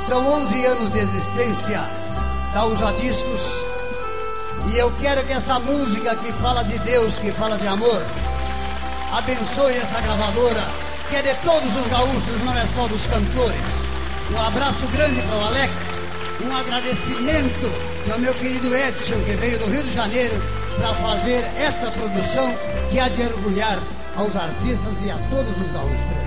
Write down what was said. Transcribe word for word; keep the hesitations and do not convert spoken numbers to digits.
São onze anos de existência da Usa Discos, e eu quero que essa música que fala de Deus, que fala de amor, abençoe essa gravadora, que é de todos os gaúchos, não é só dos cantores. Um abraço grande para o Alex, um agradecimento para o meu querido Edson, que veio do Rio de Janeiro para fazer esta produção que há de orgulhar aos artistas e a todos os gaúchos.